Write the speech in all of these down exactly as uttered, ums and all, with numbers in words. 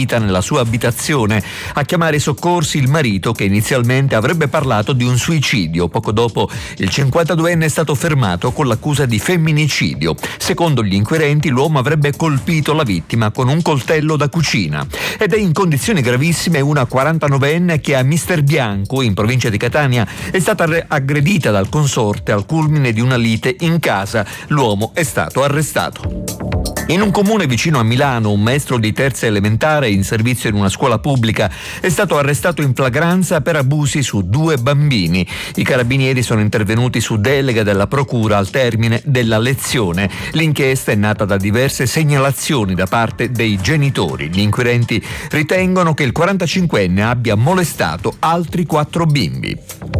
vita nella sua abitazione. A chiamare i soccorsi il marito, che inizialmente avrebbe parlato di un suicidio. Poco dopo il cinquantaduenne è stato fermato con l'accusa di femminicidio. Secondo gli inquirenti l'uomo avrebbe colpito la vittima con un coltello da cucina. Ed è in condizioni gravissime una quarantanovenne che a Mister Bianco, in provincia di Catania, è stata aggredita dal consorte al culmine di una lite in casa. L'uomo è stato arrestato. In un comune vicino a Milano, un maestro di terza elementare in servizio in una scuola pubblica è stato arrestato in flagranza per abusi su due bambini. I carabinieri sono intervenuti su delega della procura al termine della lezione. L'inchiesta è nata da diverse segnalazioni da parte dei genitori. Gli inquirenti ritengono che il quarantacinquenne abbia molestato altri quattro bimbi.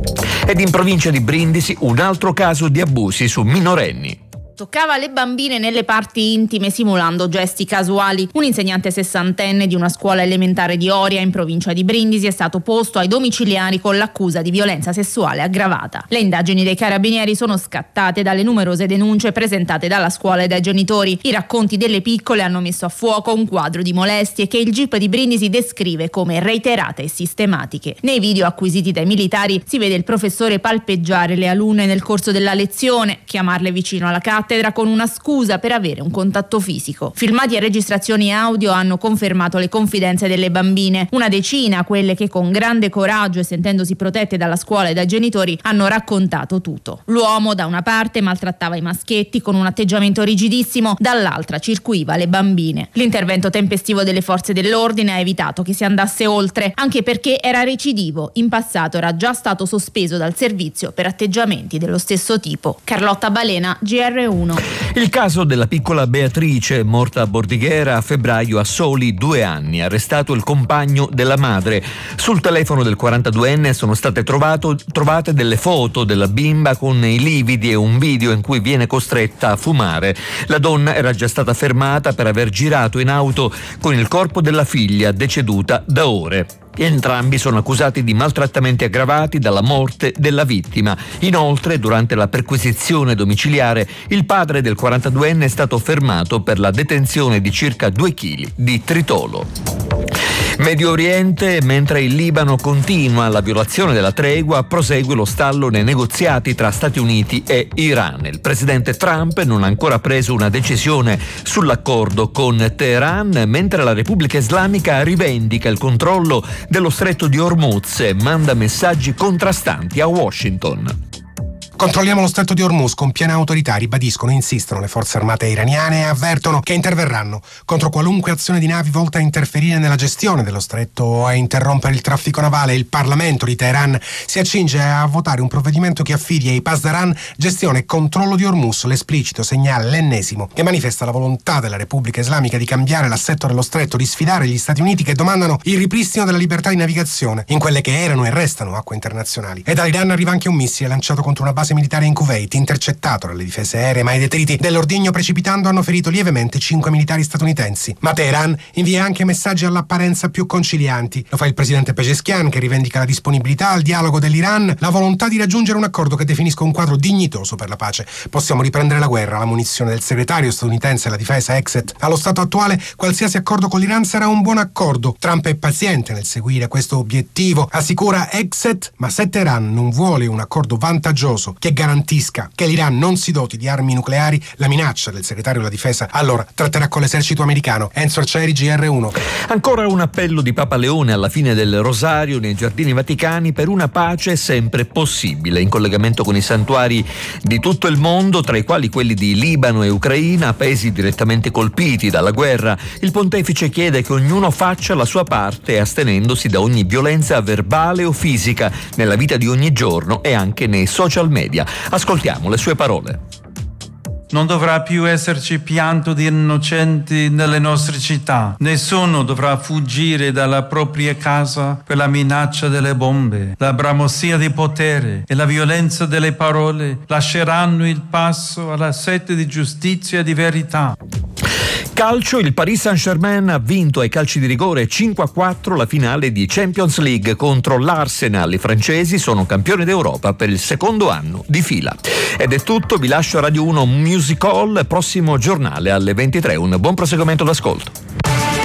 Ed in provincia di Brindisi un altro caso di abusi su minorenni. Toccava le bambine nelle parti intime simulando gesti casuali. Un insegnante sessantenne di una scuola elementare di Oria, in provincia di Brindisi, è stato posto ai domiciliari con l'accusa di violenza sessuale aggravata. Le indagini dei carabinieri sono scattate dalle numerose denunce presentate dalla scuola e dai genitori. I racconti delle piccole hanno messo a fuoco un quadro di molestie che il G I P di Brindisi descrive come reiterate e sistematiche. Nei video acquisiti dai militari si vede il professore palpeggiare le alunne nel corso della lezione, chiamarle vicino alla cattedra con una scusa per avere un contatto fisico. Filmati e registrazioni audio hanno confermato le confidenze delle bambine, una decina quelle che con grande coraggio e sentendosi protette dalla scuola e dai genitori hanno raccontato tutto. L'uomo da una parte maltrattava i maschietti con un atteggiamento rigidissimo, dall'altra circuiva le bambine. L'intervento tempestivo delle forze dell'ordine ha evitato che si andasse oltre, anche perché era recidivo. In passato era già stato sospeso dal servizio per atteggiamenti dello stesso tipo. Carlotta Balena, G R uno. Il caso della piccola Beatrice, morta a Bordighera a febbraio a soli due anni. Arrestato il compagno della madre. Sul telefono del quarantaduenne sono state trovato, trovate delle foto della bimba con i lividi e un video in cui viene costretta a fumare. La donna era già stata fermata per aver girato in auto con il corpo della figlia deceduta da ore. Entrambi sono accusati di maltrattamenti aggravati dalla morte della vittima. Inoltre, durante la perquisizione domiciliare, il padre del quarantaduenne è stato fermato per la detenzione di circa due chili di tritolo. Medio Oriente, mentre il Libano continua la violazione della tregua, prosegue lo stallo nei negoziati tra Stati Uniti e Iran. Il presidente Trump non ha ancora preso una decisione sull'accordo con Teheran, mentre la Repubblica Islamica rivendica il controllo dello stretto di Hormuz e manda messaggi contrastanti a Washington. Controlliamo lo stretto di Hormuz con piena autorità, ribadiscono e insistono le forze armate iraniane e avvertono che interverranno contro qualunque azione di navi volta a interferire nella gestione dello stretto o a interrompere il traffico navale. Il Parlamento di Teheran si accinge a votare un provvedimento che affidi ai Pasdaran gestione e controllo di Hormuz, l'esplicito segnale, l'ennesimo, che manifesta la volontà della Repubblica Islamica di cambiare l'assetto dello stretto, di sfidare gli Stati Uniti che domandano il ripristino della libertà di navigazione in quelle che erano e restano acque internazionali. E dall'Iran arriva anche un missile lanciato contro una base militare in Kuwait, intercettato dalle difese aeree, ma i detriti dell'ordigno precipitando hanno ferito lievemente cinque militari statunitensi. Ma Teheran invia anche messaggi all'apparenza più concilianti. Lo fa il presidente Pezeshkian, che rivendica la disponibilità al dialogo dell'Iran, la volontà di raggiungere un accordo che definisca un quadro dignitoso per la pace. Possiamo riprendere la guerra, la munizione del segretario statunitense alla difesa Exet. Allo stato attuale, qualsiasi accordo con l'Iran sarà un buon accordo. Trump è paziente nel seguire questo obiettivo, assicura Exet, ma se Teheran non vuole un accordo vantaggioso che garantisca che l'Iran non si doti di armi nucleari, la minaccia del segretario della difesa allora tratterà con l'esercito americano. Enzo Arcieri, G R uno. Ancora un appello di Papa Leone alla fine del Rosario nei Giardini Vaticani per una pace sempre possibile, in collegamento con i santuari di tutto il mondo, tra i quali quelli di Libano e Ucraina, paesi direttamente colpiti dalla guerra. Il pontefice chiede che ognuno faccia la sua parte astenendosi da ogni violenza verbale o fisica nella vita di ogni giorno e anche nei social media. Ascoltiamo le sue parole. Non dovrà più esserci pianto di innocenti nelle nostre città. Nessuno dovrà fuggire dalla propria casa per la minaccia delle bombe. La bramosia di potere e la violenza delle parole lasceranno il passo alla sete di giustizia e di verità. Calcio, il Paris Saint-Germain ha vinto ai calci di rigore cinque a quattro la finale di Champions League contro l'Arsenal. I francesi sono campioni d'Europa per il secondo anno di fila. Ed è tutto, vi lascio a Radio uno Music Hall, prossimo giornale alle ventitré. Un buon proseguimento d'ascolto.